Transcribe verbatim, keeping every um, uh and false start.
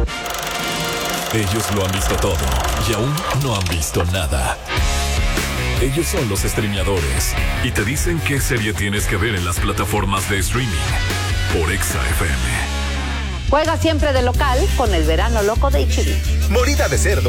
Ellos lo han visto todo y aún no han visto nada. Ellos son los streameadores y te dicen qué serie tienes que ver en las plataformas de streaming por Exa F M. Juega siempre de local con el verano loco de H B. Morida de cerdo